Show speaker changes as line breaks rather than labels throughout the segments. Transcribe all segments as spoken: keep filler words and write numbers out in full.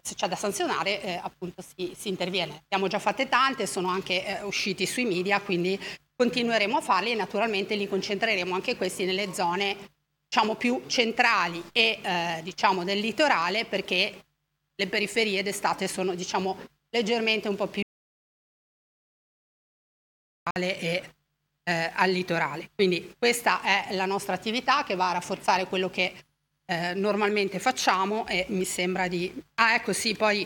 se c'è da sanzionare eh, appunto si, si interviene. Abbiamo già fatte tante, sono anche eh, usciti sui media, quindi continueremo a farli e naturalmente li concentreremo anche questi nelle zone diciamo più centrali e eh, diciamo del litorale, perché le periferie d'estate sono diciamo leggermente un po' più e eh, al litorale. Quindi questa è la nostra attività che va a rafforzare quello che eh, normalmente facciamo e mi sembra di... Ah ecco sì, poi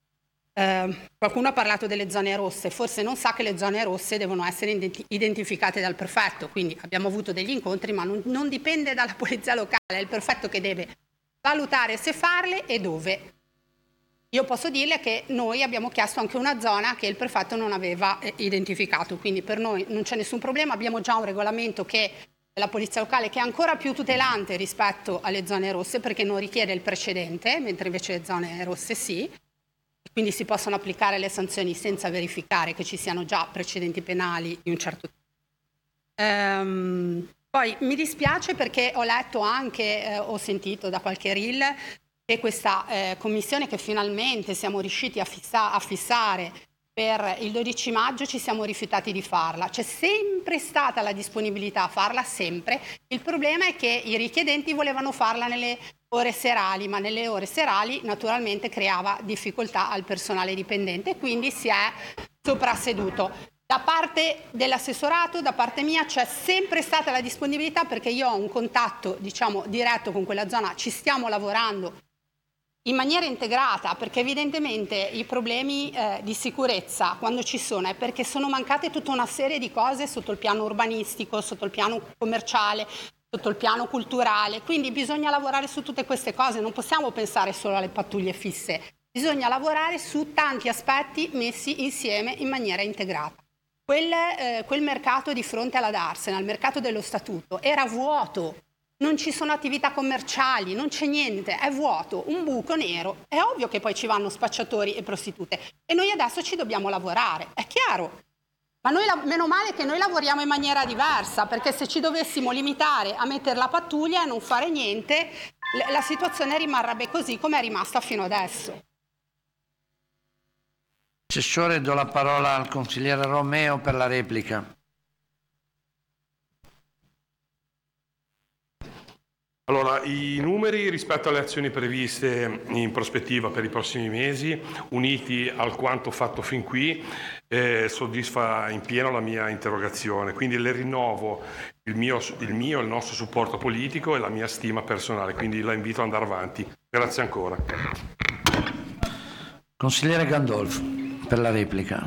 eh, qualcuno ha parlato delle zone rosse, forse non sa che le zone rosse devono essere identi- identificate dal prefetto, quindi abbiamo avuto degli incontri ma non, non dipende dalla polizia locale, è il prefetto che deve valutare se farle e dove. Io posso dirle che noi abbiamo chiesto anche una zona che il prefetto non aveva eh, identificato, quindi per noi non c'è nessun problema, abbiamo già un regolamento che la polizia locale che è ancora più tutelante rispetto alle zone rosse perché non richiede il precedente, mentre invece le zone rosse sì, quindi si possono applicare le sanzioni senza verificare che ci siano già precedenti penali di un certo tipo. Ehm, poi mi dispiace perché ho letto anche, eh, ho sentito da qualche reel, e questa eh, commissione che finalmente siamo riusciti a, fissa- a fissare per il dodici maggio ci siamo rifiutati di farla. C'è sempre stata la disponibilità a farla, sempre. Il problema è che i richiedenti volevano farla nelle ore serali, ma nelle ore serali naturalmente creava difficoltà al personale dipendente, quindi si è soprasseduto. Da parte dell'assessorato, da parte mia, c'è sempre stata la disponibilità perché io ho un contatto, diciamo, diretto con quella zona, ci stiamo lavorando in maniera integrata, perché evidentemente i problemi eh, di sicurezza quando ci sono è perché sono mancate tutta una serie di cose sotto il piano urbanistico, sotto il piano commerciale, sotto il piano culturale, quindi bisogna lavorare su tutte queste cose, non possiamo pensare solo alle pattuglie fisse, bisogna lavorare su tanti aspetti messi insieme in maniera integrata. Quel, eh, quel mercato di fronte alla Darsena, il mercato dello statuto, era vuoto. Non ci sono attività commerciali, non c'è niente, è vuoto, un buco nero. È ovvio che poi ci vanno spacciatori e prostitute e noi adesso ci dobbiamo lavorare, è chiaro. Ma noi, meno male che noi lavoriamo in maniera diversa, perché se ci dovessimo limitare a mettere la pattuglia e non fare niente, la situazione rimarrebbe così come è rimasta fino adesso.
Assessore, do la parola al consigliere Romeo per la replica.
Allora, i numeri rispetto alle azioni previste in prospettiva per i prossimi mesi, uniti al quanto fatto fin qui, eh, soddisfa in pieno la mia interrogazione. Quindi le rinnovo il mio, il mio, il nostro supporto politico e la mia stima personale. Quindi la invito ad andare avanti. Grazie ancora.
Consigliere Gandolfo, per la replica.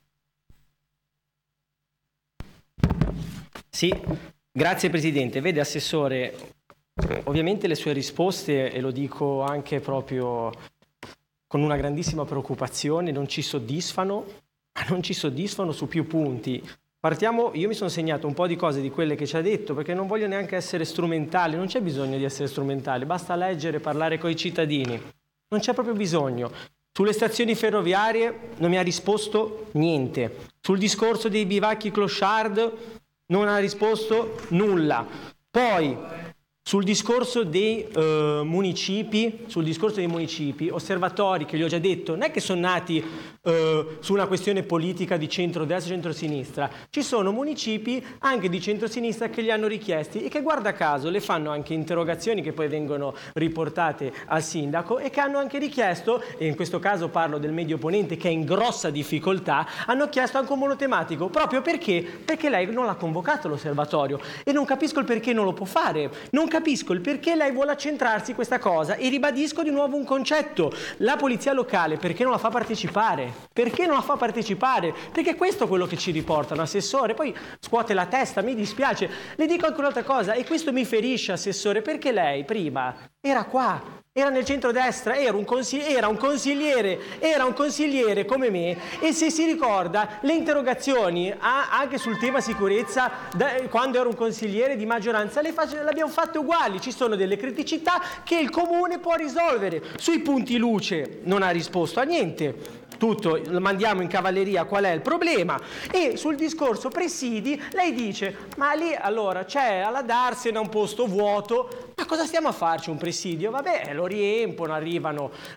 Sì, grazie Presidente. Vede, Assessore, ovviamente le sue risposte, e lo dico anche proprio con una grandissima preoccupazione, non ci soddisfano, non ci soddisfano su più punti. Partiamo, io mi sono segnato un po' di cose di quelle che ci ha detto, perché non voglio neanche essere strumentale, non c'è bisogno di essere strumentali, basta leggere, parlare con i cittadini, non c'è proprio bisogno. Sulle stazioni ferroviarie non mi ha risposto niente, sul discorso dei bivacchi clochard non ha risposto nulla. Poi sul discorso dei eh, municipi, sul discorso dei municipi, osservatori che gli ho già detto, non è che sono nati eh, su una questione politica di centrodestra e centrosinistra, ci sono municipi anche di centrosinistra che li hanno richiesti e che guarda caso le fanno anche interrogazioni che poi vengono riportate al sindaco e che hanno anche richiesto, e in questo caso parlo del Medio Ponente che è in grossa difficoltà, hanno chiesto anche un monotematico, proprio perché? Perché lei non l'ha convocato l'osservatorio e non capisco il perché non lo può fare, non capisco il perché lei vuole accentrarsi questa cosa e ribadisco di nuovo un concetto, la polizia locale perché non la fa partecipare? Perché non la fa partecipare? Perché questo è quello che ci riportano, Assessore, poi scuote la testa, mi dispiace, le dico anche un'altra cosa e questo mi ferisce, Assessore, perché lei prima era qua, era nel centrodestra, era un, consigli- era un consigliere, era un consigliere come me e se si ricorda le interrogazioni a- anche sul tema sicurezza da- quando ero un consigliere di maggioranza le, face- le abbiamo fatte uguali, ci sono delle criticità che il comune può risolvere, sui punti luce non ha risposto a niente. Tutto lo mandiamo in cavalleria qual è il problema e sul discorso presidi lei dice ma lì allora c'è alla Darsena un posto vuoto, ma cosa stiamo a farci un presidio? Vabbè, lo riempono, arrivano